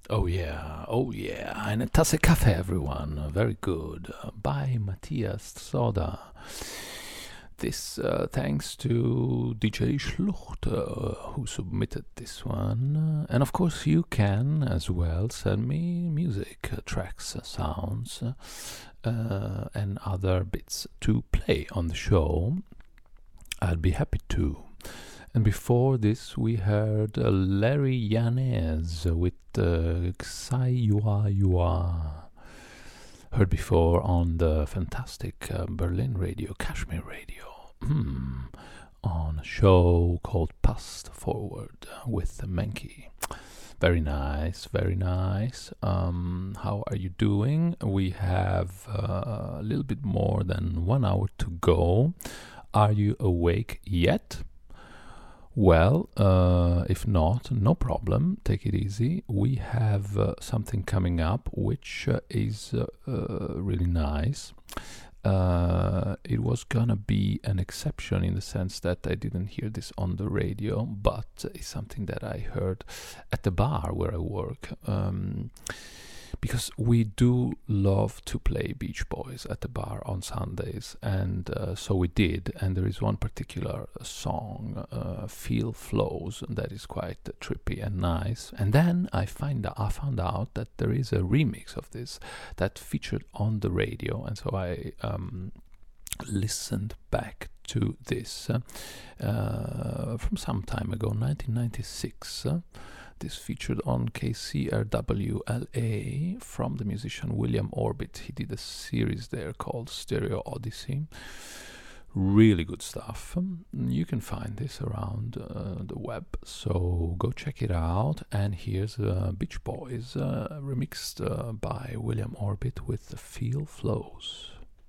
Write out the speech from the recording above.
Oh yeah, eine Tasse Kaffee, everyone. Very good. By Matthias Soda. This thanks to DJ Schlucht who submitted this one. And of course, you can as well send me music, tracks, sounds, and other bits to play on the show. I'd be happy to. And before this, we heard Larry Yanez with Xai Yua Yua. Heard before on the fantastic Berlin radio, Kashmir radio, on a show called Past Forward with Menki. Very nice, very nice. How are you doing? We have a little bit more than 1 hour to go. Are you awake yet? Well, if not, no problem. Take it easy. We have something coming up which is really nice. It was gonna be an exception in the sense that I didn't hear this on the radio, but it's something that I heard at the bar where I work. Because we do love to play Beach Boys at the bar on Sundays, and so we did. And there is one particular song, "Feel Flows," that is quite trippy and nice. And then I found out that there is a remix of this that featured on the radio, and so I listened back to this from some time ago, 1996. This featured on KCRW-LA from the musician William Orbit. He did a series there called Stereo Odyssey. Really good stuff. You can find this around the web, so go check it out. And here's Beach Boys remixed by William Orbit with "The Feel Flows."